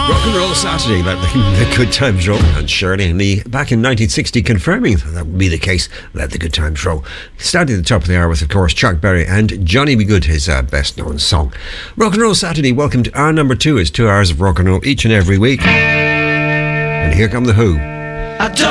Rock and Roll Saturday, let the good times roll. And Shirley and Lee back in 1960 confirming that would be the case. Let the good times roll. Starting at the top of the hour with, of course, Chuck Berry and Johnny B. Good, his best known song. Rock and Roll Saturday, welcome to hour number 2. It's 2 hours of rock and roll each and every week. And here come the Who. I don't